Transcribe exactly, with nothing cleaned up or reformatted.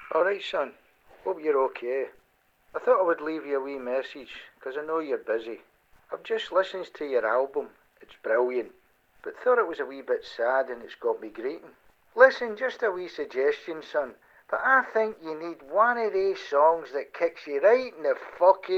Alright, son. Hope you're okay. I thought I would leave you a wee message, 'cause I know you're busy. I've just listened to your album. It's brilliant. But thought it was a wee bit sad and it's got me greeting. Listen, just a wee suggestion, son. But I think you need one of these songs that kicks you right in the fucking